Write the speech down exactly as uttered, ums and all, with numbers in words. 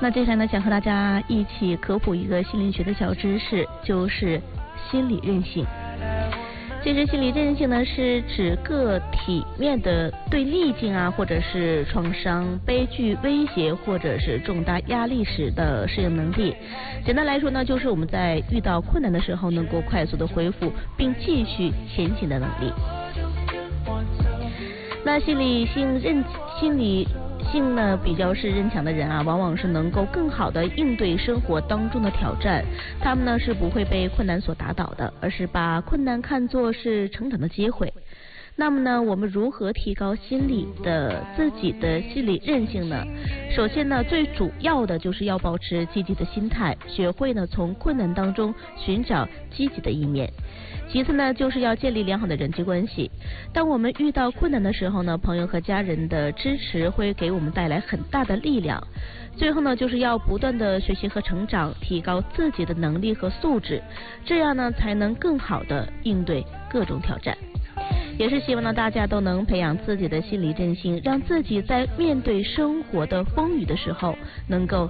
那接下来呢，想和大家一起科普一个心理学的小知识，就是心理韧性。其实心理韧性呢，是指个体面的对逆境啊，或者是创伤、悲剧、威胁，或者是重大压力时的适应能力。简单来说呢，就是我们在遇到困难的时候，能够快速的恢复并继续前行的能力。那心理性韧心理性呢比较是韧强的人啊，往往是能够更好的应对生活当中的挑战。他们呢是不会被困难所打倒的，而是把困难看作是成长的机会。那么呢，我们如何提高心理的自己的心理韧性呢？首先呢，最主要的就是要保持积极的心态，学会呢从困难当中寻找积极的一面。其次呢，就是要建立良好的人际关系。当我们遇到困难的时候呢，朋友和家人的支持会给我们带来很大的力量。最后呢，就是要不断的学习和成长，提高自己的能力和素质，这样呢才能更好的应对各种挑战。也是希望呢大家都能培养自己的心理韧性，让自己在面对生活的风雨的时候，能够